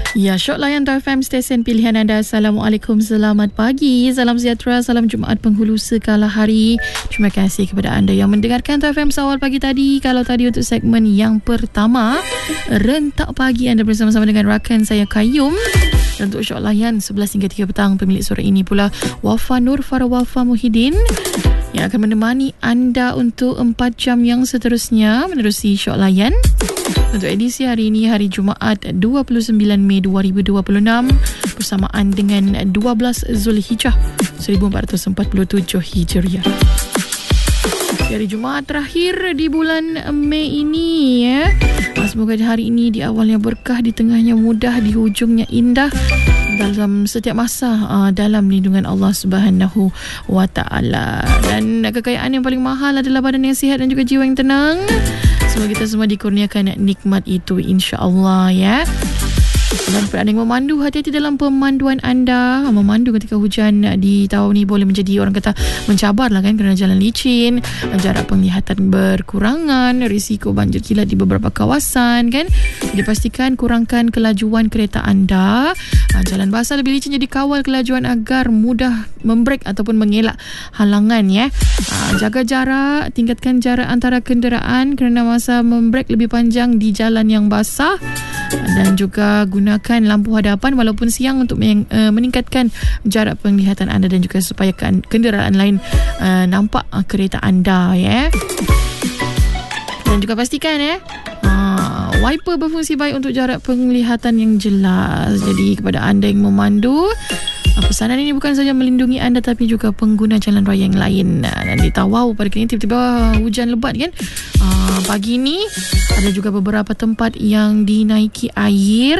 Ya, Syok Layan FM stesen pilihan anda. Assalamualaikum, selamat pagi, salam sejahtera, salam Jumaat penghulu sekala hari. Terima kasih kepada anda yang mendengarkan FM seawal pagi tadi. Kalau tadi untuk segmen yang pertama, rentak pagi, anda bersama-sama dengan rakan saya Qayyum. Dan untuk Syok Layan 11 hingga 3 petang, pemilik suara ini pula Wafa Nur Farah Wafa Muhyiddin yang akan menemani anda untuk 4 jam yang seterusnya menerusi Syok Layan. Untuk edisi hari ini, hari Jumaat 29 Mei 2026, bersamaan dengan 12 Zulhijjah 1447 Hijriah. Hari Jumaat terakhir di bulan Mei ini, ya. Semoga hari ini di awalnya berkah, di tengahnya mudah, di hujungnya indah, dalam setiap masa dalam lindungan Allah Subhanahu wa Ta'ala. Dan kekayaan yang paling mahal adalah badan yang sihat dan juga jiwa yang tenang. Semoga kita semua dikurniakan nikmat itu, insya-Allah, ya. Dan kepada anda yang memandu, hati-hati dalam pemanduan anda. Memandu ketika hujan di tahun ni boleh menjadi, orang kata, mencabar lah kan, kerana jalan licin, jarak penglihatan berkurangan, risiko banjir kilat di beberapa kawasan kan. Jadi pastikan kurangkan kelajuan kereta anda. Jalan basah lebih licin, jadi kawal kelajuan agar mudah membrek ataupun mengelak halangan, ya. Jaga jarak, tingkatkan jarak antara kenderaan kerana masa membrek lebih panjang di jalan yang basah. Dan juga gunakan lampu hadapan walaupun siang untuk meningkatkan jarak penglihatan anda dan juga supaya kenderaan lain nampak kereta anda, ya. Dan juga pastikan, ya, wiper berfungsi baik untuk jarak penglihatan yang jelas. Jadi kepada anda yang memandu, pesanan ini bukan saja melindungi anda tapi juga pengguna jalan raya yang lain. Dan di Tawau pada kali ini tiba-tiba hujan lebat kan. Pagi ini ada juga beberapa tempat yang dinaiki air.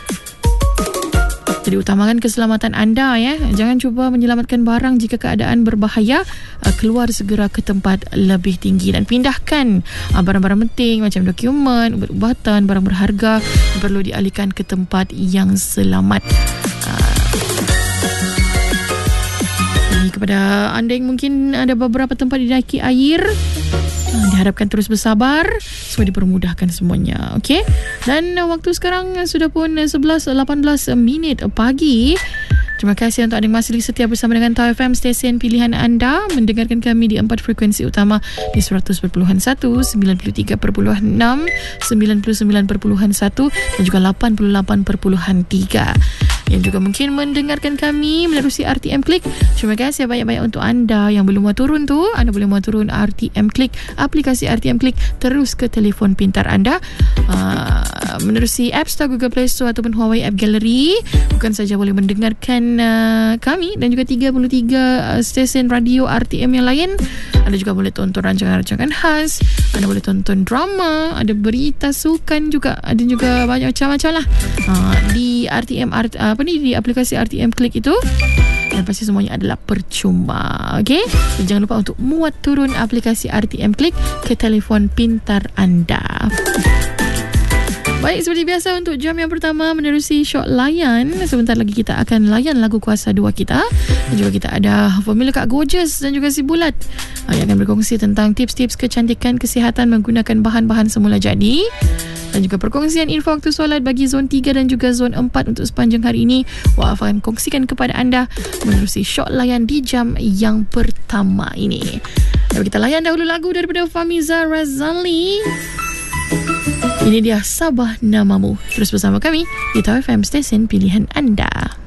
Jadi utamakan keselamatan anda, ya. Jangan cuba menyelamatkan barang jika keadaan berbahaya. Keluar segera ke tempat lebih tinggi dan pindahkan barang-barang penting macam dokumen, ubat-ubatan, barang berharga perlu dialihkan ke tempat yang selamat. Kepada anda yang mungkin ada beberapa tempat dinaiki air, diharapkan terus bersabar supaya dipermudahkan semuanya, okey? Dan waktu sekarang sudah pun 11.18 minit pagi. Terima kasih untuk anda yang masih setia bersama dengan Tau FM, stesen pilihan anda, mendengarkan kami di 4 frekuensi utama di 100.1, 93.6, 99.1 dan juga 88.3. Yang juga mungkin mendengarkan kami menerusi RTM Klik. Terima kasih banyak-banyak untuk anda yang belum mau turun tu. Anda boleh mau turun RTM Klik, aplikasi RTM Klik, terus ke telefon pintar anda, menerusi App Store, Google Play Store ataupun Huawei App Gallery. Bukan saja boleh mendengarkan kami dan juga 33 stesen radio RTM yang lain, anda juga boleh tonton rancangan-rancangan khas, anda boleh tonton drama, ada berita sukan juga, ada juga banyak macam-macam lah di RTM di aplikasi RTM Klik itu. Dan pasti semuanya adalah percuma, okey? Jangan lupa untuk muat turun aplikasi RTM Klik ke telefon pintar anda. Baik, seperti biasa untuk jam yang pertama menerusi Syok Layan, sebentar lagi kita akan layan lagu kuasa 2 kita. Dan juga kita ada Formula Kak Gorgeous dan juga si Bulat yang akan berkongsi tentang tips-tips kecantikan kesihatan menggunakan bahan-bahan semula jadi. Dan juga perkongsian info waktu solat bagi zon 3 dan juga zon 4 untuk sepanjang hari ini. Waf akan kongsikan kepada anda menerusi Syok Layan di jam yang pertama ini. Dan kita layan dahulu lagu daripada Famiza Razali. Ini dia Sabah Namamu. Terus bersama kami di Tau FM, stesen pilihan anda.